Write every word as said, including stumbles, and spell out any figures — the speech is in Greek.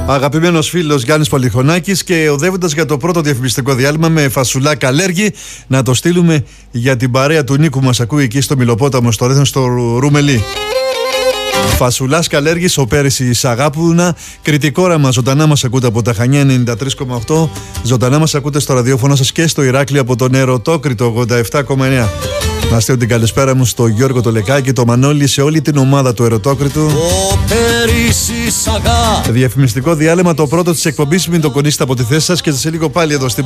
Αγαπημένος φίλος Γιάννης Πολυχονάκης, και οδεύοντας για το πρώτο διαφημιστικό διάλειμμα με φασουλά Καλέργη, να το στείλουμε για την παρέα του Νίκου μας ακούει εκεί στο Μιλοπόταμο, στο Ρέθεν, στο Ρουμελί. Φασουλάς Καλέργης, ο Πέρυσης Αγάπουνα. Κριτικόρα μας, ζωντανά μας ακούτε από τα Χανιά ενενήντα τρία κόμμα οκτώ. Ζωντανά μας ακούτε στο ραδιόφωνο σας και στο Ηράκλειο από τον Ερωτόκριτο ογδόντα επτά κόμμα εννέα. Να στείλω την καλησπέρα μου στο Γιώργο το Λεκάκη, το Μανώλη, σε όλη την ομάδα του Ερωτόκριτου. Διαφημιστικό διάλειμμα, το πρώτο της εκπομπής. Μην το κονίσετε από τη θέση σας και σε λίγο πάλι εδώ στην